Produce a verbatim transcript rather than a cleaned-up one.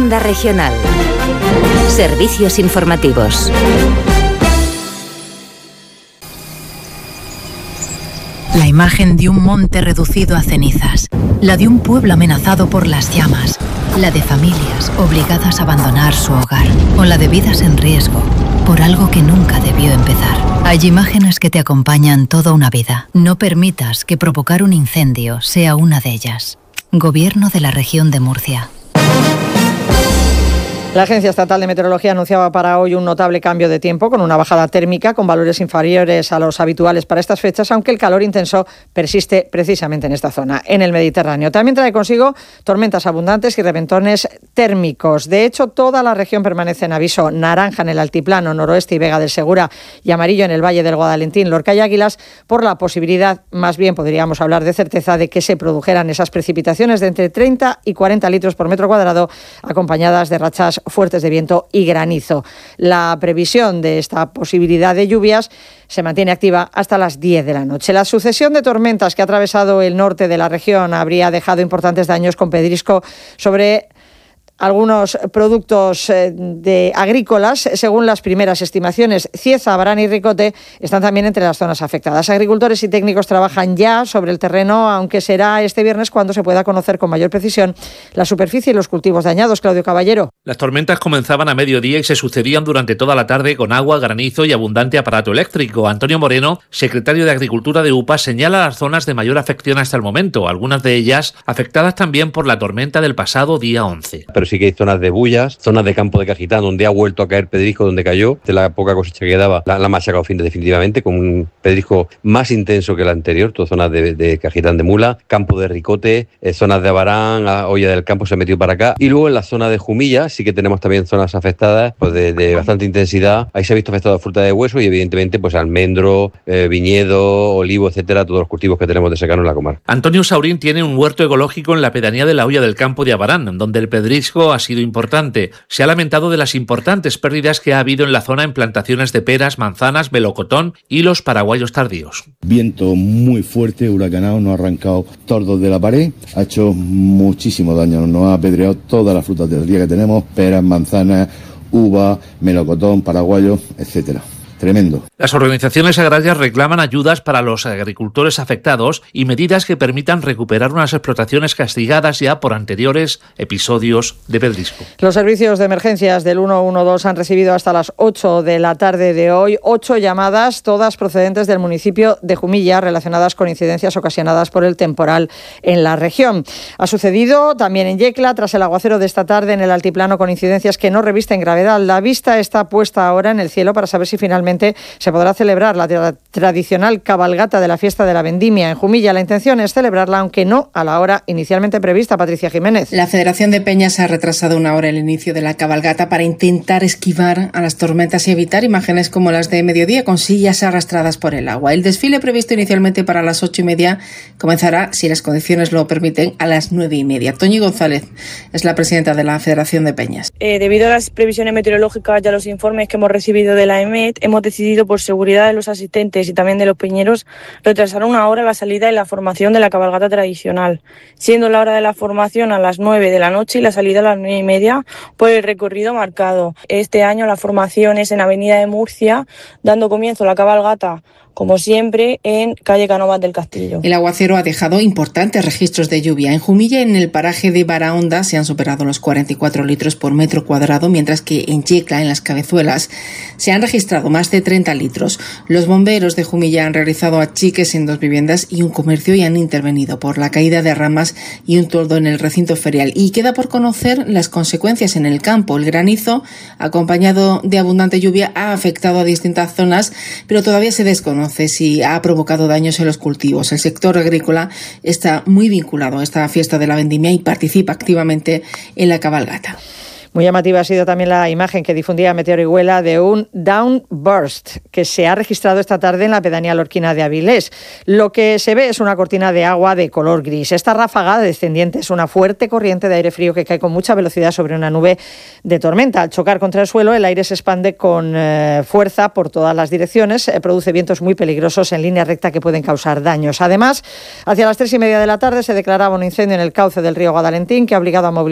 Onda Regional. Servicios informativos. La imagen de un monte reducido a cenizas, la de un pueblo amenazado por las llamas, la de familias obligadas a abandonar su hogar, o la de vidas en riesgo por algo que nunca debió empezar. Hay imágenes que te acompañan toda una vida. No permitas que provocar un incendio sea una de ellas. Gobierno de la Región de Murcia. La Agencia Estatal de Meteorología anunciaba para hoy un notable cambio de tiempo con una bajada térmica con valores inferiores a los habituales para estas fechas, aunque el calor intenso persiste precisamente en esta zona, en el Mediterráneo. También trae consigo tormentas abundantes y reventones térmicos. De hecho, toda la región permanece en aviso naranja en el altiplano noroeste y Vega del Segura y amarillo en el Valle del Guadalentín, Lorca y Águilas, por la posibilidad, más bien podríamos hablar de certeza, de que se produjeran esas precipitaciones de entre treinta y cuarenta litros por metro cuadrado, acompañadas de rachas fuertes de viento y granizo. La previsión de esta posibilidad de lluvias se mantiene activa hasta las diez de la noche. La sucesión de tormentas que ha atravesado el norte de la región habría dejado importantes daños con pedrisco sobre algunos productos de agrícolas. Según las primeras estimaciones, Cieza, Abarán y Ricote están también entre las zonas afectadas. Agricultores y técnicos trabajan ya sobre el terreno, aunque será este viernes cuando se pueda conocer con mayor precisión la superficie y los cultivos dañados. Claudio Caballero. Las tormentas comenzaban a mediodía y se sucedían durante toda la tarde con agua, granizo y abundante aparato eléctrico. Antonio Moreno, secretario de Agricultura de U P A, señala las zonas de mayor afección hasta el momento, algunas de ellas afectadas también por la tormenta del pasado día once. Pero sí que hay zonas de bullas, zonas de campo de Cajitán donde ha vuelto a caer pedrisco donde cayó, de la poca cosecha que daba, la, la ha machacado fin definitivamente con un pedrisco más intenso que el anterior, todas zonas de, de Cajitán de Mula, campo de Ricote, eh, zonas de Abarán, a Olla del Campo se ha metido para acá, y luego en la zona de Jumilla sí que tenemos también zonas afectadas pues de, de bastante intensidad. Ahí se ha visto afectado fruta de hueso y evidentemente pues almendro, eh, viñedo, olivo, etcétera, todos los cultivos que tenemos de secano en la comarca. Antonio Saurín tiene un huerto ecológico en la pedanía de la Olla del Campo de Abarán, donde el pedrisco ha sido importante. Se ha lamentado de las importantes pérdidas que ha habido en la zona en plantaciones de peras, manzanas, melocotón y los paraguayos tardíos. Viento muy fuerte, huracanado, nos ha arrancado tordos de la pared, ha hecho muchísimo daño, nos ha apedreado todas las frutas del día que tenemos, peras, manzanas, uva, melocotón, paraguayo, etcétera. Tremendo. Las organizaciones agrarias reclaman ayudas para los agricultores afectados y medidas que permitan recuperar unas explotaciones castigadas ya por anteriores episodios de pedrisco. Los servicios de emergencias del ciento doce han recibido hasta las ocho de la tarde de hoy ocho llamadas, todas procedentes del municipio de Jumilla, relacionadas con incidencias ocasionadas por el temporal en la región. Ha sucedido también en Yecla, tras el aguacero de esta tarde en el altiplano, con incidencias que no revisten gravedad. La vista está puesta ahora en el cielo para saber si finalmente se podrá celebrar la tra- tradicional cabalgata de la fiesta de la vendimia en Jumilla. La intención es celebrarla, aunque no a la hora inicialmente prevista. Patricia Jiménez. La Federación de Peñas ha retrasado una hora el inicio de la cabalgata para intentar esquivar a las tormentas y evitar imágenes como las de mediodía con sillas arrastradas por el agua. El desfile previsto inicialmente para las ocho y media comenzará, si las condiciones lo permiten, a las nueve y media. Toñi González es la presidenta de la Federación de Peñas. Eh, debido a las previsiones meteorológicas y a los informes que hemos recibido de la E M E T, hemos decidido, por seguridad de los asistentes y también de los peñeros, retrasar una hora la salida y la formación de la cabalgata tradicional, siendo la hora de la formación a las nueve de la noche y la salida a las nueve y media por el recorrido marcado. Este año la formación es en Avenida de Murcia, dando comienzo la cabalgata, como siempre, en calle Cánovas del Castillo. El aguacero ha dejado importantes registros de lluvia. En Jumilla, en el paraje de Barahonda, se han superado los cuarenta y cuatro litros por metro cuadrado, mientras que en Yecla, en las Cabezuelas, se han registrado más de treinta litros. Los bomberos de Jumilla han realizado achiques en dos viviendas y un comercio y han intervenido por la caída de ramas y un toldo en el recinto ferial. Y queda por conocer las consecuencias en el campo. El granizo, acompañado de abundante lluvia, ha afectado a distintas zonas, pero todavía se desconoce si ha provocado daños en los cultivos. El sector agrícola está muy vinculado a esta fiesta de la vendimia y participa activamente en la cabalgata. Muy llamativa ha sido también la imagen que difundía Meteorigüela de un downburst que se ha registrado esta tarde en la pedanía lorquina de Avilés. Lo que se ve es una cortina de agua de color gris. Esta ráfaga descendiente es una fuerte corriente de aire frío que cae con mucha velocidad sobre una nube de tormenta. Al chocar contra el suelo, el aire se expande con eh, fuerza por todas las direcciones, eh, produce vientos muy peligrosos en línea recta que pueden causar daños. Además, hacia las tres y media de la tarde se declaraba un incendio en el cauce del río Guadalentín que ha obligado a movilizar